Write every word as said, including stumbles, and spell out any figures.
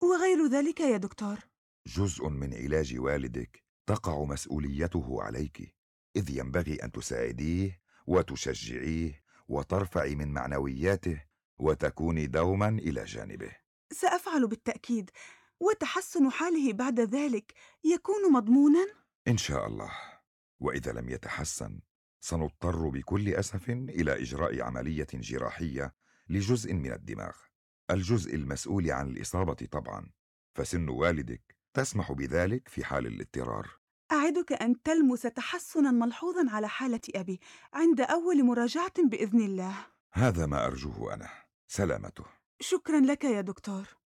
وغير ذلك يا دكتور؟ جزء من علاج والدك تقع مسؤوليته عليك، إذ ينبغي أن تساعديه وتشجعيه وترفعي من معنوياته وتكوني دوما إلى جانبه. سأفعل بالتأكيد. وتحسن حاله بعد ذلك يكون مضموناً؟ إن شاء الله. وإذا لم يتحسن سنضطر بكل أسف إلى إجراء عملية جراحية لجزء من الدماغ، الجزء المسؤول عن الإصابة طبعا، فسن والدك تسمح بذلك في حال الاضطرار. أعدك أن تلمس تحسناً ملحوظاً على حالة أبي عند أول مراجعة بإذن الله. هذا ما أرجوه أنا، سلامته. شكراً لك يا دكتور.